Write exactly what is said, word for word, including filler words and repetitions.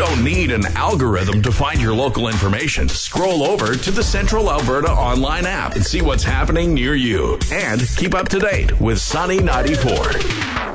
don't need an algorithm to find your local information. Scroll over to the Central Alberta online app and see what's happening near you. And keep up to date with Sunny ninety-four.